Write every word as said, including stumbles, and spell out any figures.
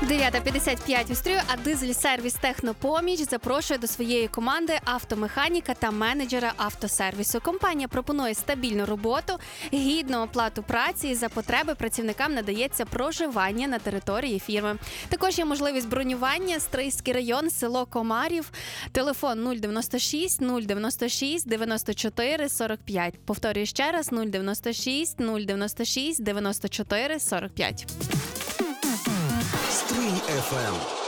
дев'ята п'ятдесят п'ять у стрію, а Дизель-сервіс «Технопоміч» запрошує до своєї команди автомеханіка та менеджера автосервісу. Компанія пропонує стабільну роботу, гідну оплату праці і за потреби працівникам надається проживання на території фірми. Також є можливість бронювання, Стрийський район, село Комарів, телефон нуль дев'яносто шість нуль дев'яносто шість дев'яносто чотири сорок п'ять. Повторюю ще раз, нуль дев'яносто шість нуль дев'яносто шість дев'яносто чотири сорок п'ять. Стрий еф ем.